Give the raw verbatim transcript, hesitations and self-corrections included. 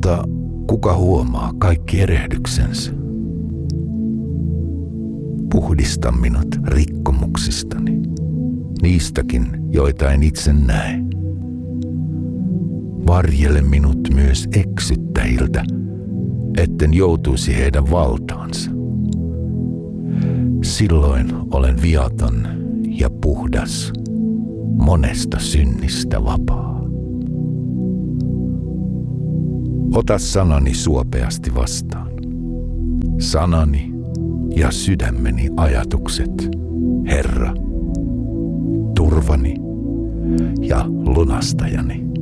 Mutta kuka huomaa kaikki erehdyksensä? Puhdista minut rikkomuksistani, niistäkin, joita en itse näe. Varjele minut myös eksyttäjiltä, etten joutuisi heidän valtaansa. Silloin olen viaton ja puhdas, monesta synnistä vapaa. Ota sanani suopeasti vastaan. Sanani ja sydämeni ajatukset, Herra, turvani ja lunastajani.